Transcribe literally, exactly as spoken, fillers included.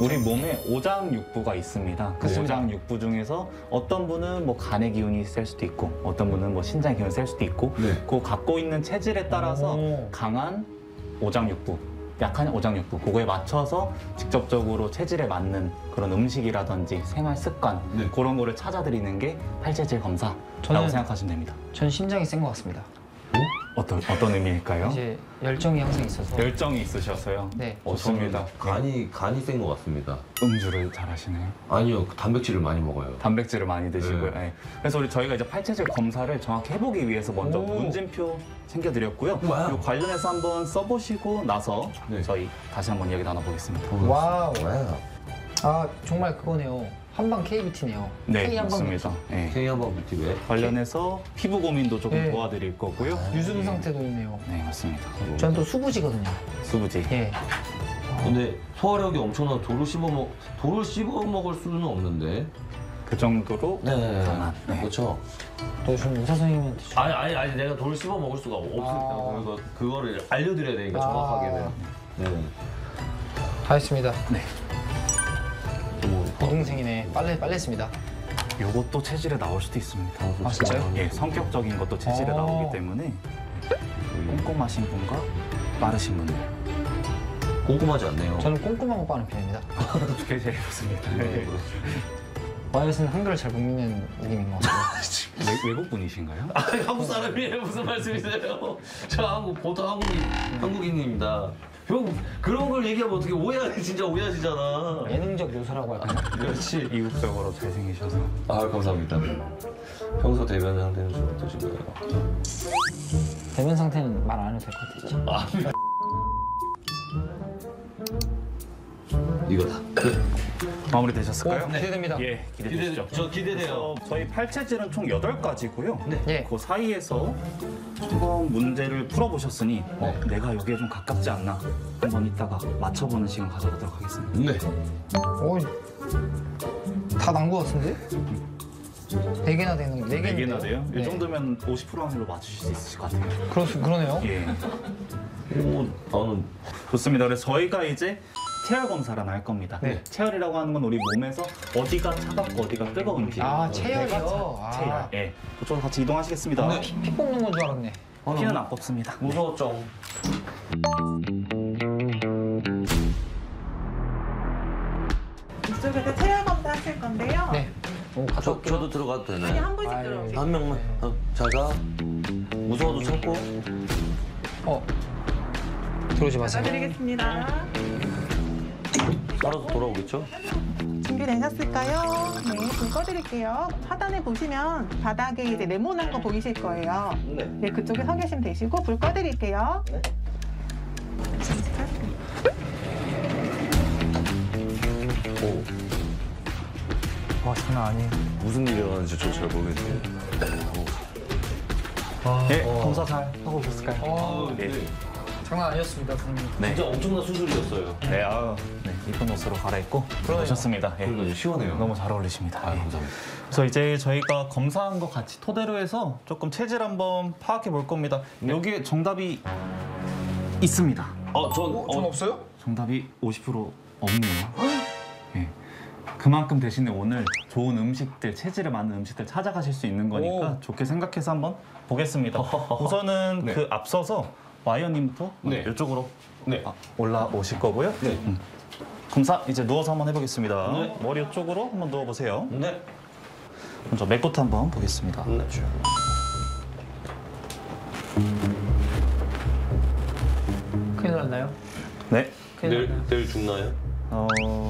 우리 몸에 오장육부가 있습니다. 그 그렇습니다. 오장육부 중에서 어떤 분은 뭐 간의 기운이 셀 수도 있고 어떤 분은 뭐 신장의 기운이 셀 수도 있고 네. 그 갖고 있는 체질에 따라서 오. 강한 오장육부, 약한 오장육부 그거에 맞춰서 직접적으로 체질에 맞는 그런 음식이라든지 생활 습관 네. 그런 거를 찾아드리는 게 팔체질 검사라고 저는- 생각하시면 됩니다. 전 심장이 센 것 같습니다. 어떤 어떤 의미일까요? 이제 열정이 항상 있어서. 열정이 있으셔서요. 네. 좋습니다. 간이 간이 센 것 같습니다. 음주를 잘 하시나요? 아니요, 그 단백질을 많이 먹어요. 단백질을 많이 드시고요. 네. 예. 그래서 우리 저희가 이제 팔체질 검사를 정확히 해보기 위해서 먼저 오. 문진표 챙겨드렸고요. 와우. 이 관련해서 한번 써보시고 나서 네. 저희 다시 한번 얘기 나눠보겠습니다. 와우. 와우. 아 정말 그거네요. 한방 케이비티네요. 네, K 한방 맞습니다. 예. K 한번 뷰티에 관련해서 피부 고민도 조금 네. 도와드릴 거고요. 유수분 상태도 있네요. 네, 맞습니다. 전 또 수부지거든요. 수부지. 예. 근데 소화력이 엄청나 돌을 씹어 먹 돌을 씹어 먹을 수는 없는데. 그 정도로 네. 강한. 네. 그렇죠. 또 지금 의사 선생님한테 좀- 아니 아니 아니 내가 돌을 씹어 먹을 수가 없으니까 아. 그거 그거를 알려드려야 되니까 아. 정확하게는. 네. 다 했습니다. 네. 뭐, 고동생이네. 빨래 빨래했습니다. 요것도 체질에 나올 수도 있습니다. 아, 진짜요? 예, 성격적인 것도 체질에 어. 나오기 때문에 꼼꼼하신 분과 빠르신 분들. 꼼꼼하지 않네요. 저는 꼼꼼하고 빠른 편입니다. 그게 제일 좋습니다. 네. 와이엇은 한글을 잘 못 읽는 느낌인 것 같아요. 외, 외국 분이신가요? 아니 한국 사람이에요. 무슨 말씀이세요? 저 한국 보통 한국인 한국인입니다. 형 그런 걸 얘기하면 어떻게 오해하지 진짜 오해하시잖아. 예능적 요소라고 할까요? 그렇지. 이국적으로 잘생기셔서. 아 감사합니다. 평소 대변 상태는 좀 어떠신가요? 대면 상태는 말 안 해도 될 것 같아요. 이거다. 마무리 되셨을까요? 오, 기대됩니다. 예, 기대되시죠? 저 기대돼요. 저희 팔체질은 총 여덟 가지고요. 네. 예. 그 사이에서 한번 문제를 풀어보셨으니 어, 내가 여기에 좀 가깝지 않나 한번 이따가 맞춰보는 시간 가져보도록 하겠습니다. 네. 오, 다 난 것 같은데? 네 개나 되는 네 네 개인데요? 개나 돼요? 네. 이 정도면 오십 퍼센트 확률로 맞추실 수 있으실 것 같아요. 그렇, 그러네요. 예. 오 나는 좋습니다. 그래서 저희가 이제 체열 검사를 할 겁니다. 네. 체열이라고 하는 건 우리 몸에서 어디가 차갑고 어디가 뜨거운지. 아, 체열이요? 내가 차- 아. 체열. 예. 그쪽으로 같이 이동하시겠습니다. 네. 피, 피 뽑는 건 줄 알았네. 피는 안 뽑습니다. 무서웠죠. 이쪽에서 체열 검사 하실 건데요. 네. 오, 저 가져올게요. 저도 들어가도 아니 되나요? 한 분씩 아유. 들어오세요. 한 명만. 네. 어, 자가 무서워도 참고. 어. 들어오지 마세요. 받아드리겠습니다. 알아서 돌아오겠죠? 준비되셨을까요? 네, 불 꺼드릴게요. 하단에 보시면 바닥에 이제 네모난 거 보이실 거예요. 네. 네, 그쪽에 서 계시면 되시고 불 꺼드릴게요. 네. 오 와, 장난 아니에요. 무슨 일이 일어나는지 저 잘 모르겠네요. 와, 예, 어. 검사 잘 하고 오셨을까요? 어, 네. 장난 아니었습니다, 선생님. 네. 진짜 엄청난 수술이었어요. 네, 아유, 네, 이쁜 옷으로 갈아입고 그러네요. 오셨습니다. 예. 그러니까 시원해요. 너무 잘 어울리십니다. 아 예. 감사합니다. 그래서 이제 저희가 검사한 거 같이 토대로 해서 조금 체질 한번 파악해 볼 겁니다. 여기에 정답이 있습니다. 어전 어, 전 없어요? 정답이 오십 퍼센트 없네요. 예. 그만큼 대신에 오늘 좋은 음식들, 체질에 맞는 음식들 찾아가실 수 있는 거니까 오. 좋게 생각해서 한번 보겠습니다. 우선은 네. 그 앞서서 와이어님부터 네. 이쪽으로 네. 아, 올라오실 거고요. 네. 음. 검사 이제 누워서 한번 해보겠습니다. 네. 머리 이쪽으로 한번 누워보세요. 네. 먼저 맥부터 한번 보겠습니다. 네. 큰일 났나요? 네. 큰일 내일 났나요? 내일 죽나요? 어,